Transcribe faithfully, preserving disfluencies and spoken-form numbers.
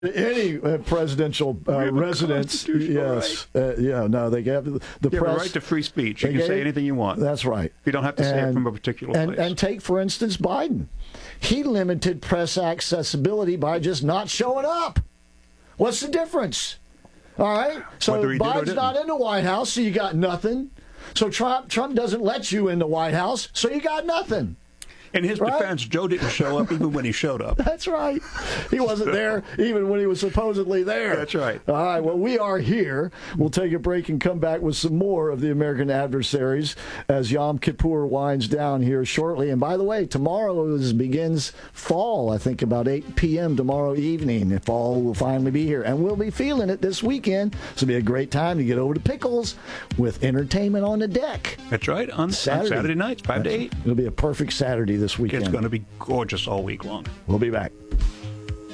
Any uh, presidential uh, residence, yes, right. uh, yeah, no, they have the, the you press. have a right to free speech. You can gave, say anything you want. That's right. You don't have to and, say it from a particular and, place. And take, for instance, Biden. He limited press accessibility by just not showing up. What's the difference? All right, so Biden's not in the White House, so you got nothing. So Trump, Trump doesn't let you in the White House, so you got nothing. In his right? defense, Joe didn't show up even when he showed up. That's right. He wasn't there even when he was supposedly there. That's right. All right, well, we are here. We'll take a break and come back with some more of the American Adversaries as Yom Kippur winds down here shortly. And by the way, tomorrow is, begins fall, I think about eight p.m. tomorrow evening. Fall will finally be here. And we'll be feeling it this weekend. So it'll be a great time to get over to Pickles with entertainment on the deck. That's right, on Saturday, on Saturday nights, five That's, to eight. It'll be a perfect Saturday this weekend. It's going to be gorgeous all week long. We'll be back.